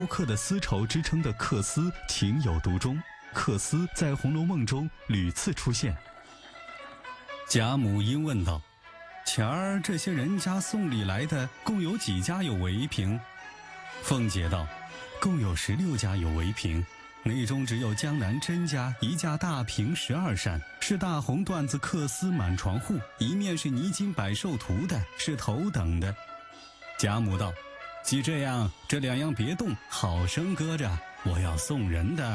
刻的丝绸之称的缂丝情有独钟，缂丝在《红楼梦》中屡次出现。贾母因问道：“前儿这些人家送礼来的，共有几家有围屏？”凤姐道：“共有16家有围屏，内中只有江南甄家一架大屏12扇，是大红缎子缂丝满床户，一面是泥金百寿图的，是头等的。”贾母道：“既这样，这2样别动，好生搁着，我要送人的。”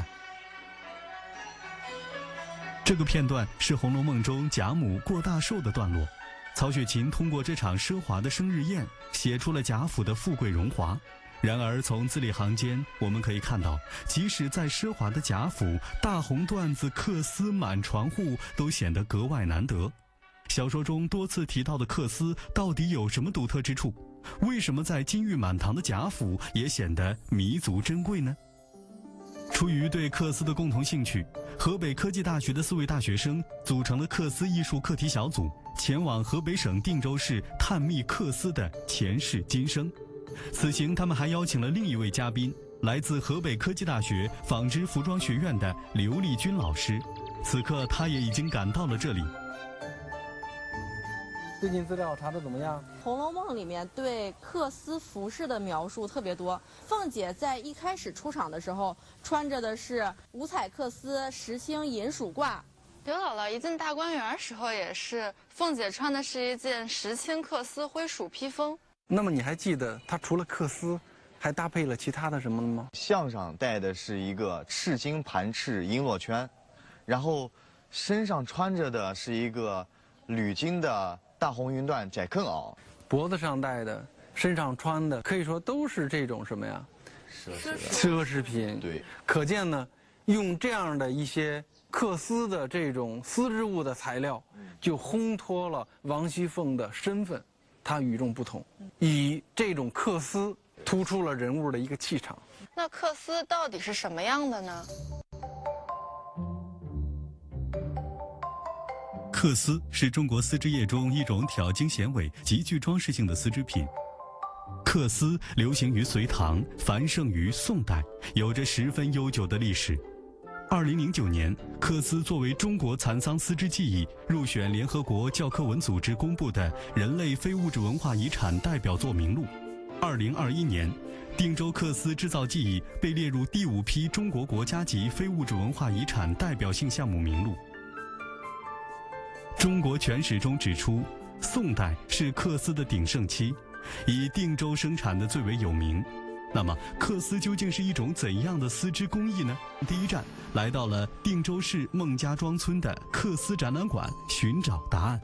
这个片段是《红楼梦》中贾母过大寿的段落。曹雪芹通过这场奢华的生日宴，写出了贾府的富贵荣华。然而从字里行间，我们可以看到，即使在奢华的贾府，大红缎子缂丝满床户都显得格外难得。小说中多次提到的缂丝到底有什么独特之处？为什么在金玉满堂的贾府也显得弥足珍贵呢？出于对缂丝的共同兴趣，河北科技大学的4位大学生组成了缂丝艺术课题小组，前往河北省定州市探秘缂丝的前世今生。此行他们还邀请了另一位嘉宾，来自河北科技大学纺织服装学院的刘丽君老师。此刻他也已经赶到了这里。 最近资料查得怎么样？ 《红楼梦》里面对缂丝服饰的描述特别多。凤姐在一开始出场的时候，穿着的是五彩缂丝石青银鼠褂。 刘姥姥一进大观园时候也是，凤姐穿的是一件石青缂丝灰鼠披风。 那么你还记得她除了缂丝，还搭配了其他的什么吗？ 项上戴的是一个赤金盘翅璎珞圈，然后身上穿着的是一个铝金的大红云缎窄裉袄， 脖子上戴的，身上穿的，可以说都是这种什么呀？奢侈品。 对， 可见呢，用这样的一些缂丝的这种丝织物的材料，就烘托了王熙凤的身份，她与众不同，以这种缂丝突出了人物的一个气场。 那缂丝到底是什么样的呢？ 缂丝是中国丝织业中一种挑精显伟、极具装饰性的丝织品。缂丝流行于隋唐，繁盛于宋代，有着十分悠久的历史。2009年，缂丝作为中国蚕桑丝织技艺入选联合国教科文组织公布的人类非物质文化遗产代表作名录。2021年，定州缂丝织造技艺被列入第5批中国国家级非物质文化遗产代表性项目名录。中国全史中指出，宋代是缂丝的鼎盛期，以定州生产的最为有名。那么，缂丝究竟是一种怎样的丝织工艺呢？第一站来到了定州市孟家庄村的缂丝展览馆，寻找答案。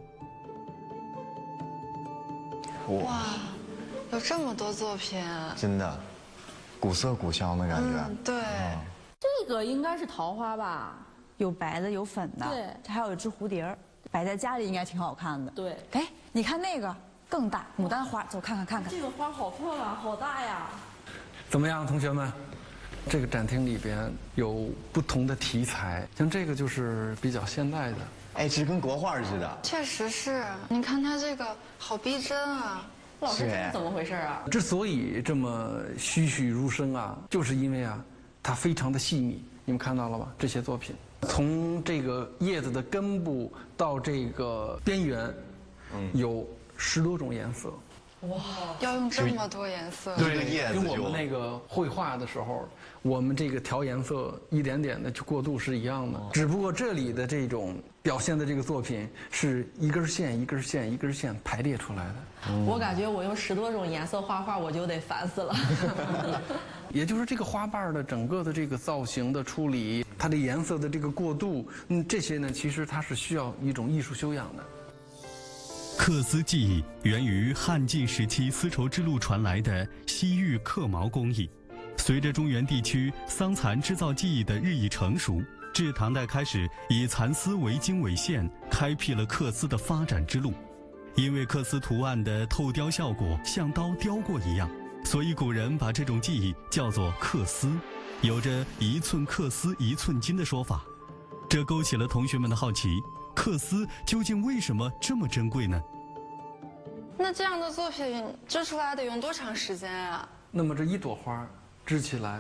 哇，有这么多作品， 真的，古色古香的感觉。 对。 这个应该是桃花吧？ 有白的，有粉的， 对， 这还有一只蝴蝶儿，摆在家里应该挺好看的。 对， 哎，你看那个更大，牡丹花，走看看看看。 这个花好漂亮，好大呀！ 怎么样，同学们？这个展厅里边有不同的题材，像这个就是比较现代的。 哎，这跟国画似的。 确实是，你看它这个好逼真啊！ 老师，这是怎么回事啊？ 之所以这么栩栩如生啊，就是因为啊，它非常的细密。你们看到了吧？这些作品，从这个叶子的根部到这个边缘，有10多种颜色。 哇，要用这么多颜色？ 对，跟我们那个绘画的时候，我们这个调颜色一点点的去过渡是一样的，只不过这里的这种表现的这个作品是一根线一根线一根线排列出来的。 我感觉我用10多种颜色画画，我就得烦死了。 也就是这个花瓣的整个的这个造型的处理，它的颜色的这个过渡，这些呢，其实它是需要一种艺术修养的。 缂丝技艺源于汉晋时期丝绸之路传来的西域刻毛工艺，随着中原地区桑蚕织造技艺的日益成熟，至唐代开始以蚕丝为经纬线，开辟了缂丝的发展之路。因为缂丝图案的透雕效果像刀雕过一样，所以古人把这种技艺叫做缂丝，有着1寸缂丝1寸金的说法。这勾起了同学们的好奇，缂丝究竟为什么这么珍贵呢？ 那这样的作品织出来得用多长时间啊？ 那么这一朵花织织起来